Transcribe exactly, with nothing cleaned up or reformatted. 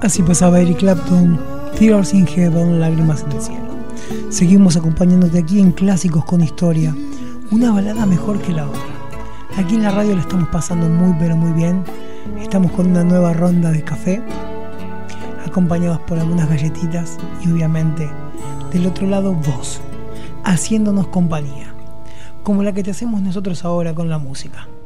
Así pasaba Eric Clapton, Tears in Heaven, Lágrimas en el cielo. Seguimos acompañándote aquí en Clásicos con Historia, una balada mejor que la otra. Aquí en la radio la estamos pasando muy pero muy bien. Estamos con una nueva ronda de café, acompañados por algunas galletitas y obviamente del otro lado vos, haciéndonos compañía, como la que te hacemos nosotros ahora con la música.